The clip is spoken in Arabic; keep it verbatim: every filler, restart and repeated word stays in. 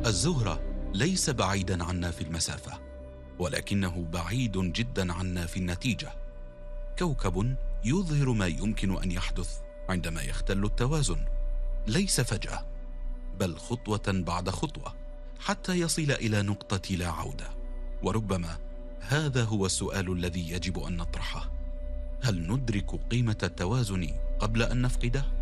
الزهرة ليس بعيدا عنا في المسافة، ولكنه بعيد جدا عنا في النتيجة. كوكب يظهر ما يمكن أن يحدث عندما يختل التوازن، ليس فجأة بل خطوة بعد خطوة حتى يصل إلى نقطة لا عودة. وربما هذا هو السؤال الذي يجب أن نطرحه: هل ندرك قيمة التوازن قبل أن نفقده؟